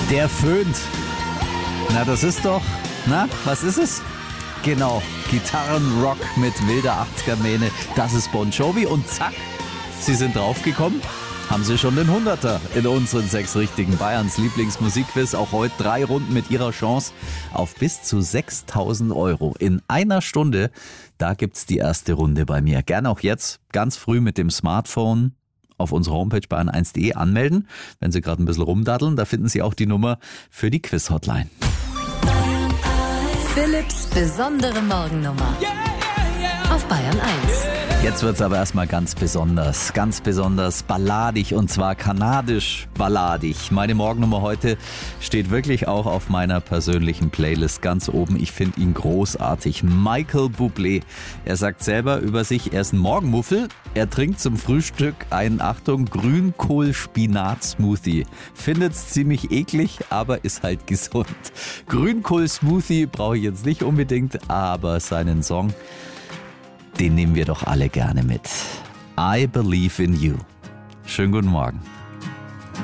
Der föhnt. Na, das ist doch... Na, was ist es? Genau, Gitarrenrock mit wilder 80er-Mähne. Das ist Bon Jovi und zack, Sie sind draufgekommen. Haben Sie schon den 100er in unseren 6 richtigen Bayerns Lieblingsmusikquiz. Auch heute 3 Runden mit Ihrer Chance auf bis zu 6.000 Euro. In einer Stunde, da gibt's die erste Runde bei mir. Gerne auch jetzt ganz früh mit dem Smartphone auf unserer Homepage bayern1.de anmelden. Wenn Sie gerade ein bisschen rumdaddeln, da finden Sie auch die Nummer für die Quiz-Hotline. Philipps besondere Morgennummer auf Bayern 1. Jetzt wird's aber erstmal ganz besonders balladig und zwar kanadisch balladig. Meine Morgennummer heute steht wirklich auch auf meiner persönlichen Playlist ganz oben. Ich finde ihn großartig. Michael Bublé. Er sagt selber über sich, er ist ein Morgenmuffel. Er trinkt zum Frühstück einen, Achtung, Grünkohl-Spinat-Smoothie. Findet's ziemlich eklig, aber ist halt gesund. Grünkohl-Smoothie brauche ich jetzt nicht unbedingt, aber seinen Song, den nehmen wir doch alle gerne mit. I Believe in You. Schönen guten Morgen.